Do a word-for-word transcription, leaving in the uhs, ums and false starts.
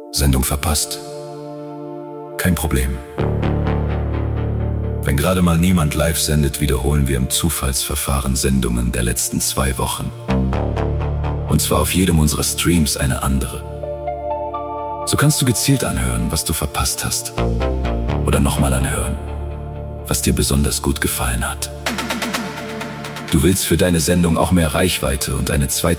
Sendung verpasst? Kein Problem. Wenn gerade mal niemand live sendet, wiederholen wir im Zufallsverfahren Sendungen der letzten zwei Wochen. Und zwar auf jedem unserer Streams eine andere. So kannst du gezielt anhören, was du verpasst hast. Oder nochmal anhören, was dir besonders gut gefallen hat. Du willst für deine Sendung auch mehr Reichweite und eine zweite